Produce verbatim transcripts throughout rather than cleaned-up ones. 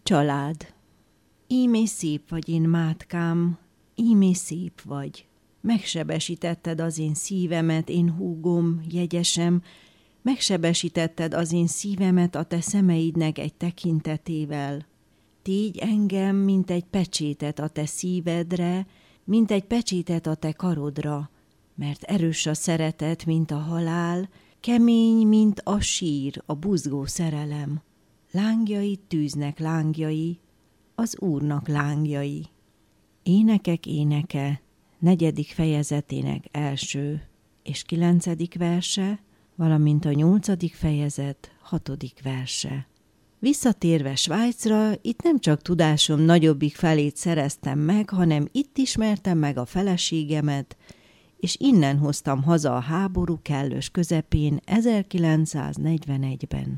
Család. Ímé szép vagy, én mátkám, ímé szép vagy. Megsebesítetted az én szívemet, én húgom, jegyesem, megsebesítetted az én szívemet a te szemeidnek egy tekintetével. Tégy engem, mint egy pecsétet a te szívedre, mint egy pecsétet a te karodra, mert erős a szeretet, mint a halál, kemény, mint a sír, a buzgó szerelem. Lángjai tűznek lángjai, az Úrnak lángjai. Énekek éneke, negyedik fejezetének első és kilencedik verse, valamint a nyolcadik fejezet hatodik verse. Visszatérve Svájcra, itt nem csak tudásom nagyobbik felét szereztem meg, hanem itt ismertem meg a feleségemet, és innen hoztam haza a háború kellős közepén ezerkilencszáznegyvenegyben.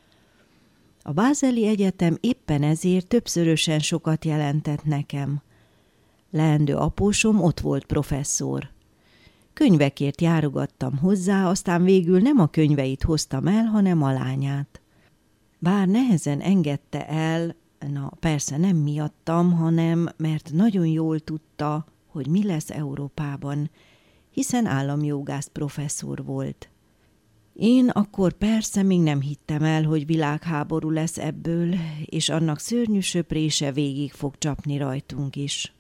A Bázeli Egyetem éppen ezért többszörösen sokat jelentett nekem. Leendő apósom ott volt professzor. Könyvekért járogattam hozzá, aztán végül nem a könyveit hoztam el, hanem a lányát. Bár nehezen engedte el, na persze nem miattam, hanem mert nagyon jól tudta, hogy mi lesz Európában, hiszen államjogász professzor volt. Én akkor persze még nem hittem el, hogy világháború lesz ebből, és annak szörnyű söprése végig fog csapni rajtunk is.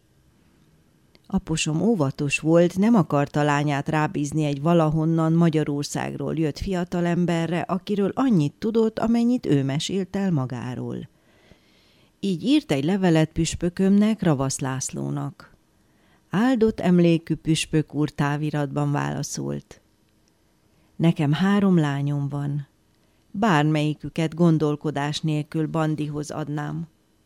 Aposom óvatos volt, nem akarta lányát rábízni egy valahonnan Magyarországról jött fiatalemberre, akiről annyit tudott, amennyit ő mesélt el magáról. Így írt egy levelet püspökömnek, Ravasz Lászlónak. Áldott emlékű püspök úr táviratban válaszolt. Nekem három lányom van. Bármelyiküket gondolkodás nélkül Bandihoz adnám.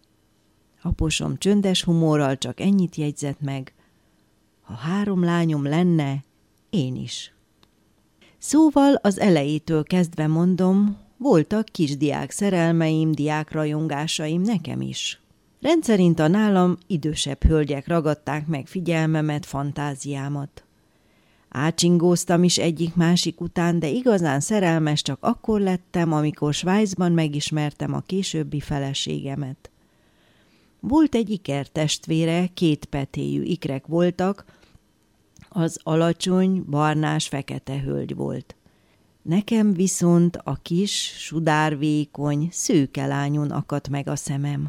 Aposom csöndes humorral csak ennyit jegyzett meg. Ha három lányom lenne, én is. Szóval az elejétől kezdve mondom, voltak kisdiák szerelmeim, diákrajongásaim nekem is. Rendszerint a nálam idősebb hölgyek ragadták meg figyelmemet, fantáziámat. Ácsingóztam is egyik-másik után, de igazán szerelmes csak akkor lettem, amikor Svájcban megismertem a későbbi feleségemet. Volt egy ikertestvére, két petéjű ikrek voltak, az alacsony, barnás-fekete hölgy volt. Nekem viszont a kis, sudárvékony, szőke lányon akadt meg a szemem.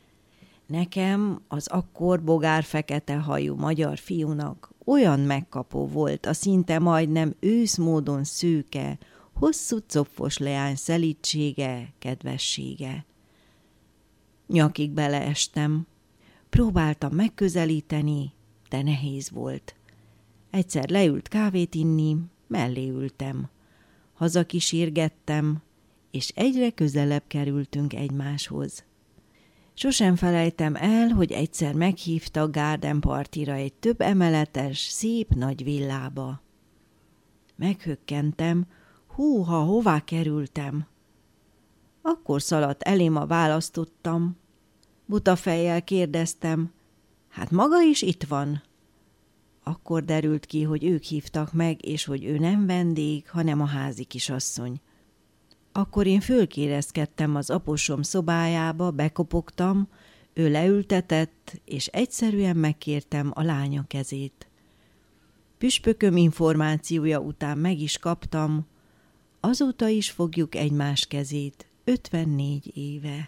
Nekem az akkor bogár-fekete hajú magyar fiúnak olyan megkapó volt a szinte majdnem őszmódon szőke, hosszú copfos leány szelídsége, kedvessége. Nyakig beleestem. Próbáltam megközelíteni, de nehéz volt. Egyszer leült kávét inni, mellé ültem. Hazakísérgettem, és egyre közelebb kerültünk egymáshoz. Sosem felejtem el, hogy egyszer meghívta Garden Partira egy több emeletes, szép nagy villába. Meghökkentem, húha, hová kerültem? Akkor szaladt elém a választottam. Buta fejjel kérdeztem, hát maga is itt van? Akkor derült ki, hogy ők hívtak meg, és hogy ő nem vendég, hanem a házi kisasszony. Akkor én fölkérezkedtem az aposom szobájába, bekopogtam, ő leültetett, és egyszerűen megkértem a lánya kezét. Püspököm információja után meg is kaptam, azóta is fogjuk egymás kezét, ötvennégy éve.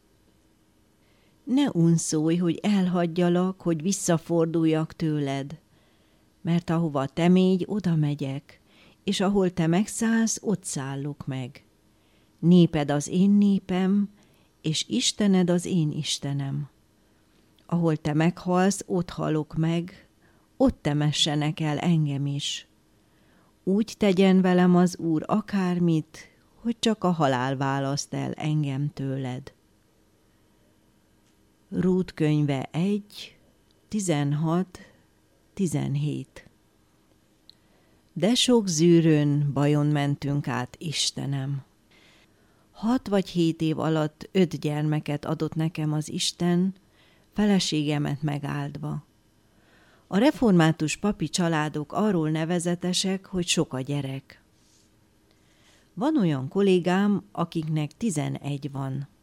Ne unszolj, hogy elhagyjalak, hogy visszaforduljak tőled, mert ahova te mégy, oda megyek, és ahol te megszállsz, ott szállok meg. Néped az én népem, és Istened az én Istenem. Ahol te meghalsz, ott halok meg, ott temessenek el engem is. Úgy tegyen velem az Úr akármit, hogy csak a halál választ el engem tőled. Rút könyve egy, tizenhat, tizenhét. De sok zűrön, bajon mentünk át, Istenem. Hat vagy hét év alatt öt gyermeket adott nekem az Isten, feleségemet megáldva. A református papi családok arról nevezetesek, hogy sok a gyerek. Van olyan kollégám, akiknek tizenegy van.